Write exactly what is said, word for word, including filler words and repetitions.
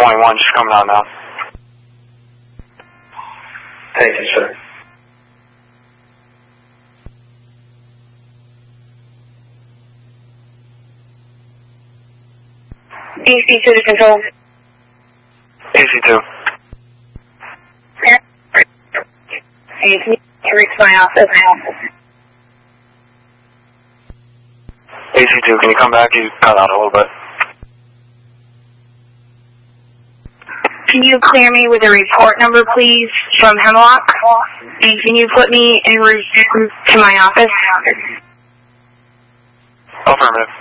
twenty-one, just coming out now. Thank you, sir. A C two to control. A C two. Hey, can you reach my office? A C two, can you come back? You cut out a little bit. Can you clear me with a report number, please, from Hemlock? And can you put me en route to my office? Affirmative.